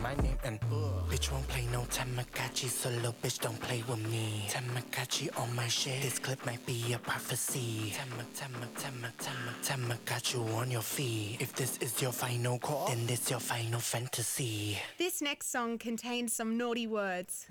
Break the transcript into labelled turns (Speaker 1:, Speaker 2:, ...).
Speaker 1: my name and bitch won't play no Tamagotchi, so little bitch don't play with me. Tamagotchi on my shit, this clip might be a prophecy. Tamagotchi on your feet. If this is your final call, then this your final fantasy.
Speaker 2: This next song contains some naughty words.